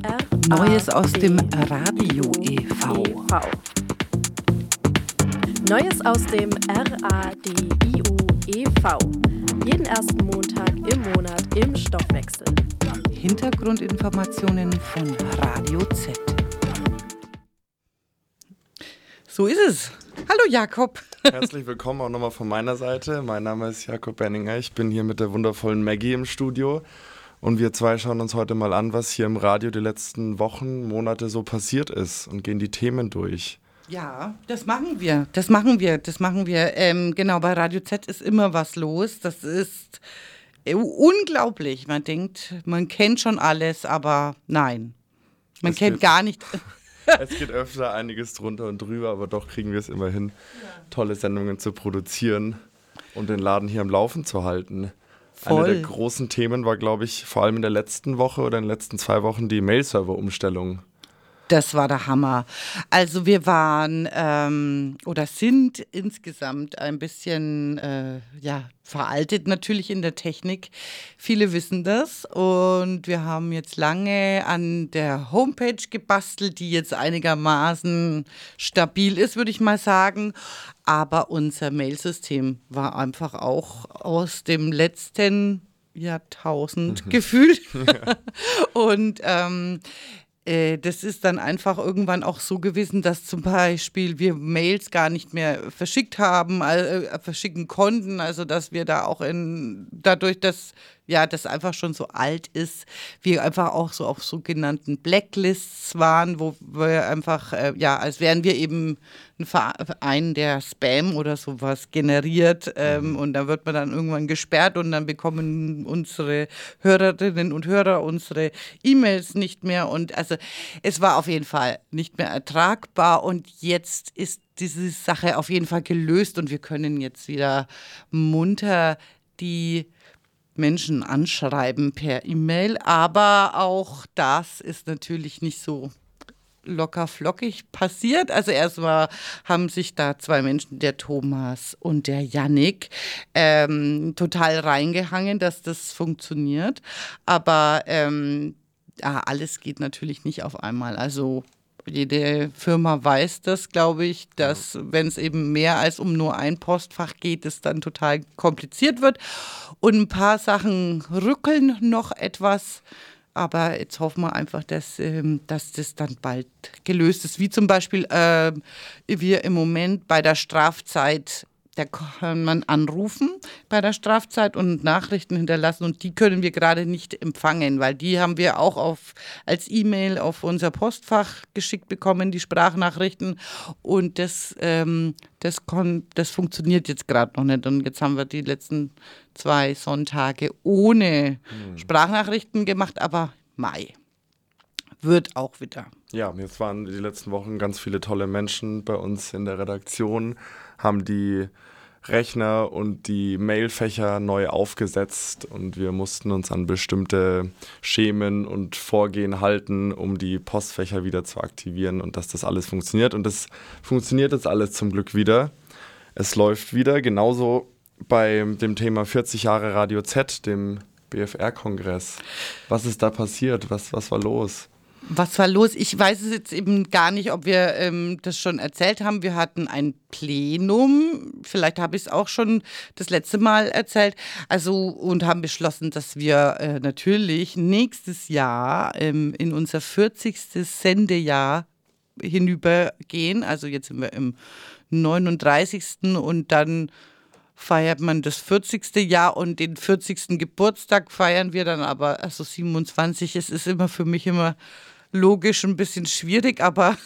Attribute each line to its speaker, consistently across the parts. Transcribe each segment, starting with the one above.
Speaker 1: Neues aus dem Radio e.V.
Speaker 2: Neues aus dem RADIO e.V. Jeden ersten Montag im Monat im Stoffwechsel.
Speaker 1: Hintergrundinformationen von Radio Z. So ist es. Hallo Jakob.
Speaker 3: Herzlich willkommen auch nochmal von meiner Seite. Mein Name ist Jakob Benninger. Ich bin hier mit der wundervollen Maggie im Studio. Und wir zwei schauen uns heute mal an, was hier im Radio die letzten Wochen, Monate so passiert ist und gehen die Themen durch.
Speaker 1: Ja, das machen wir. Genau, bei Radio Z ist immer was los. Das ist unglaublich. Man denkt, man kennt schon alles, aber nein, man kennt gar nicht.
Speaker 3: Es geht öfter einiges drunter und drüber, aber doch kriegen wir es immer hin, tolle Sendungen zu produzieren und den Laden hier am Laufen zu halten. Voll. Eine der großen Themen war, glaube ich, vor allem in der letzten Woche oder in den letzten 2 Wochen die Mail-Server-Umstellung.
Speaker 1: Das war der Hammer. Also wir waren oder sind insgesamt ein bisschen veraltet natürlich in der Technik. Viele wissen das und wir haben jetzt lange an der Homepage gebastelt, die jetzt einigermaßen stabil ist, würde ich mal sagen. Aber unser Mailsystem war einfach auch aus dem letzten Jahrtausend gefühlt. Ja. Und das ist dann einfach irgendwann auch so gewesen, dass zum Beispiel wir Mails gar nicht mehr verschickt haben, verschicken konnten. Also dass wir da auch dadurch, dass das einfach schon so alt ist, wir einfach auch so auf sogenannten Blacklists waren, wo wir einfach, als wären wir eben ein Verein, der Spam oder sowas generiert und da wird man dann irgendwann gesperrt und dann bekommen unsere Hörerinnen und Hörer unsere E-Mails nicht mehr und also es war auf jeden Fall nicht mehr ertragbar und jetzt ist diese Sache auf jeden Fall gelöst und wir können jetzt wieder munter die Menschen anschreiben per E-Mail, aber auch das ist natürlich nicht so locker flockig passiert. Also erstmal haben sich da 2 Menschen, der Thomas und der Yannick, total reingehangen, dass das funktioniert, aber alles geht natürlich nicht auf einmal, also jede Firma weiß das, glaube ich, dass wenn es eben mehr als um nur ein Postfach geht, es dann total kompliziert wird. Und ein paar Sachen rückeln noch etwas. Aber jetzt hoffen wir einfach, dass das dann bald gelöst ist. Wie zum Beispiel wir im Moment bei der Strafzeit, da kann man anrufen bei der Strafzeit und Nachrichten hinterlassen und die können wir gerade nicht empfangen, weil die haben wir auch als E-Mail auf unser Postfach geschickt bekommen, die Sprachnachrichten und das funktioniert jetzt gerade noch nicht und jetzt haben wir die letzten 2 Sonntage ohne Sprachnachrichten gemacht, aber Mai wird auch wieder.
Speaker 3: Ja, jetzt waren die letzten Wochen ganz viele tolle Menschen bei uns in der Redaktion, haben die Rechner und die Mailfächer neu aufgesetzt und wir mussten uns an bestimmte Schemen und Vorgehen halten, um die Postfächer wieder zu aktivieren und dass das alles funktioniert. Und das funktioniert jetzt alles zum Glück wieder. Es läuft wieder, genauso bei dem Thema 40 Jahre Radio Z, dem BFR-Kongress. Was ist da passiert? Was war los?
Speaker 1: Was war los? Ich weiß es jetzt eben gar nicht, ob wir das schon erzählt haben. Wir hatten ein Plenum, vielleicht habe ich es auch schon das letzte Mal erzählt, und haben beschlossen, dass wir natürlich nächstes Jahr in unser 40. Sendejahr hinübergehen. Also jetzt sind wir im 39. und dann feiert man das 40. Jahr und den 40. Geburtstag feiern wir dann aber, 27. Es ist immer für mich immer logisch ein bisschen schwierig, aber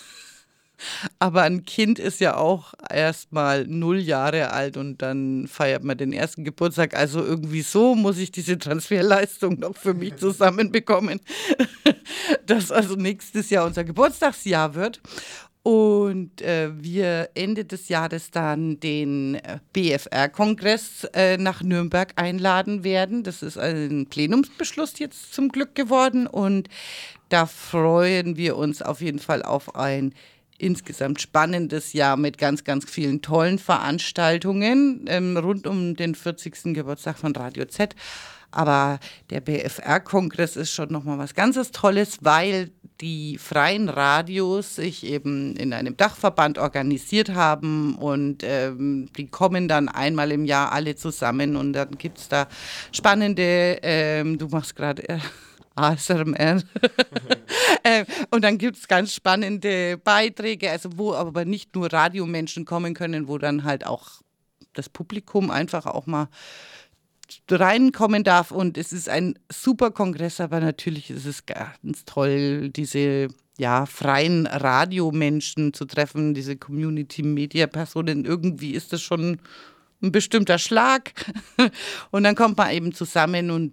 Speaker 1: ein Kind ist ja auch erstmal 0 Jahre alt und dann feiert man den ersten Geburtstag. Also irgendwie so muss ich diese Transferleistung noch für mich zusammenbekommen, dass also nächstes Jahr unser Geburtstagsjahr wird. Und wir Ende des Jahres dann den BFR-Kongress nach Nürnberg einladen werden. Das ist ein Plenumsbeschluss jetzt zum Glück geworden und da freuen wir uns auf jeden Fall auf ein insgesamt spannendes Jahr mit ganz, ganz vielen tollen Veranstaltungen rund um den 40. Geburtstag von Radio Z. Aber der BFR-Kongress ist schon nochmal was ganz Tolles, weil die freien Radios sich eben in einem Dachverband organisiert haben und die kommen dann einmal im Jahr alle zusammen und dann gibt es da spannende, du machst gerade ASMR. Und dann gibt es ganz spannende Beiträge, also wo aber nicht nur Radiomenschen kommen können, wo dann halt auch das Publikum einfach auch mal reinkommen darf. Und es ist ein super Kongress, aber natürlich ist es ganz toll, diese freien Radiomenschen zu treffen, diese Community-Media-Personen. Irgendwie ist das schon ein bestimmter Schlag. Und dann kommt man eben zusammen und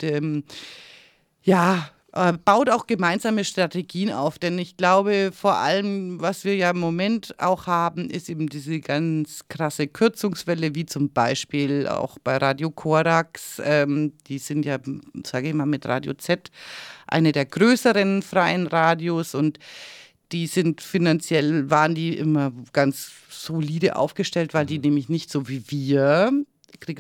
Speaker 1: baut auch gemeinsame Strategien auf, denn ich glaube, vor allem, was wir ja im Moment auch haben, ist eben diese ganz krasse Kürzungswelle, wie zum Beispiel auch bei Radio Korax. Die sind ja, sage ich mal, mit Radio Z eine der größeren freien Radios und die sind finanziell, waren die immer ganz solide aufgestellt, weil die nämlich nicht so wie wir